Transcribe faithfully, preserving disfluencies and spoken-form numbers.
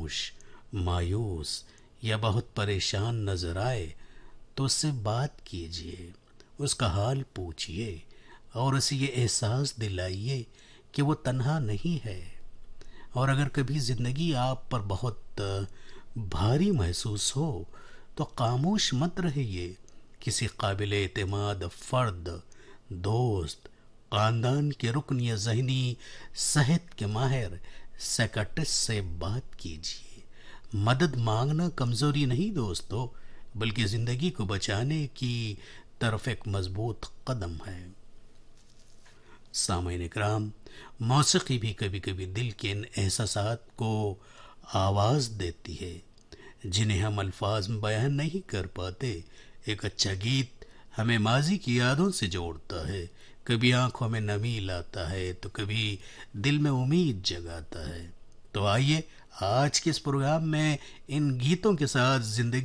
خاموش، مایوس یا بہت پریشان نظر آئے تو اس سے بات کیجیے، اس کا حال پوچھیے اور اسے یہ احساس دلائیے کہ وہ تنہا نہیں ہے۔ اور اگر کبھی زندگی آپ پر بہت بھاری محسوس ہو تو خاموش مت رہیے، کسی قابل اعتماد فرد، دوست، خاندان کے رکن یا ذہنی صحت کے ماہر سیکٹرسٹ سے بات کیجیے۔ مدد مانگنا کمزوری نہیں دوستو، بلکہ زندگی کو بچانے کی طرف ایک مضبوط قدم ہے۔ سامعین اکرام، موسیقی بھی کبھی کبھی دل کے ان احساسات کو آواز دیتی ہے جنہیں ہم الفاظ میں بیان نہیں کر پاتے۔ ایک اچھا گیت ہمیں ماضی کی یادوں سے جوڑتا ہے، کبھی آنکھوں میں نمی لاتا ہے تو کبھی دل میں امید جگاتا ہے۔ تو آئیے آج کے اس پروگرام میں ان گیتوں کے ساتھ زندگی